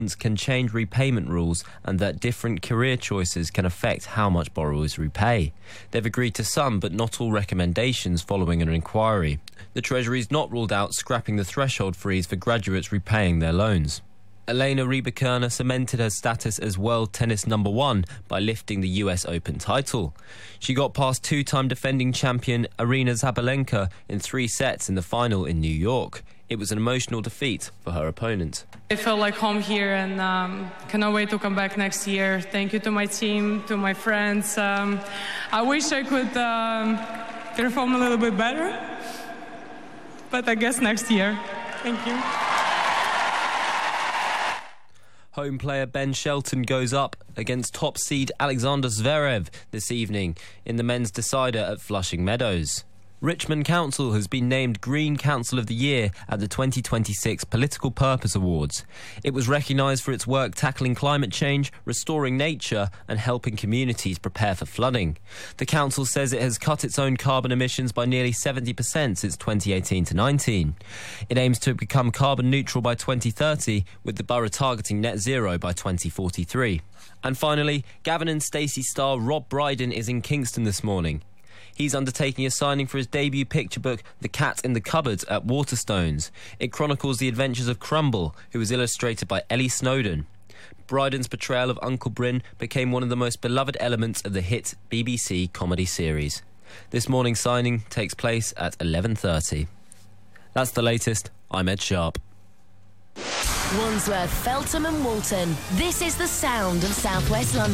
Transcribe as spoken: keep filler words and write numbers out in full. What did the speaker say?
can change repayment rules and that different career choices can affect how much borrowers repay. They've agreed to some but not all recommendations following an inquiry. The Treasury's not ruled out scrapping the threshold freeze for graduates repaying their loans. Elena Rybakina cemented her status as world tennis number one by lifting the U S Open title. She got past two-time defending champion Aryna Sabalenka in three sets in the final in New York. It was an emotional defeat for her opponent. I feel like home here and um, cannot wait to come back next year. Thank you to my team, to my friends. Um, I wish I could um, perform a little bit better, but I guess next year. Thank you. Home player Ben Shelton goes up against top seed Alexander Zverev this evening in the men's decider at Flushing Meadows. Richmond Council has been named Green Council of the Year at the twenty twenty-six Political Purpose Awards. It was recognised for its work tackling climate change, restoring nature and helping communities prepare for flooding. The council says it has cut its own carbon emissions by nearly seventy percent since twenty eighteen to nineteen. It aims to become carbon neutral by twenty thirty, with the borough targeting net zero by twenty forty-three. And finally, Gavin and Stacey star Rob Brydon is in Kingston this morning. He's undertaking a signing for his debut picture book, The Cat in the Cupboard, at Waterstones. It chronicles the adventures of Crumble, who was illustrated by Ellie Snowden. Brydon's portrayal of Uncle Bryn became one of the most beloved elements of the hit B B C comedy series. This morning's signing takes place at eleven thirty. That's the latest. I'm Ed Sharp. Wandsworth, Feltham and Walton. This is the sound of South West London.